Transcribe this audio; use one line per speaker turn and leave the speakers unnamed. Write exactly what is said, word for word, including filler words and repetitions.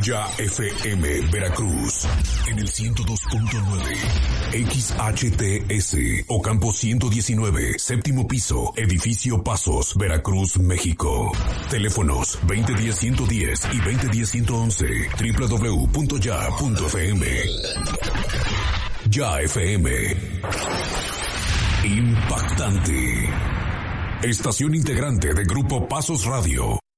Ya F M Veracruz en el ciento dos punto nueve, X H T S Ocampo ciento diecinueve, séptimo piso, edificio Pasos, Veracruz, México. Teléfonos veinte diez ciento diez y veinte diez ciento once, doble u doble u doble u punto ya punto f m. Ya F M. Impactante. Estación integrante de Grupo Pasos Radio.